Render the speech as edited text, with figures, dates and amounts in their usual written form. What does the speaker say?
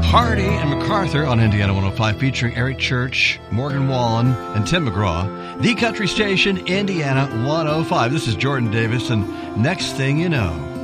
Hardy and MacArthur on Indiana 105, featuring Eric Church, Morgan Wallen, and Tim McGraw. The Country Station, Indiana 105. This is Jordan Davis, and Next Thing You Know.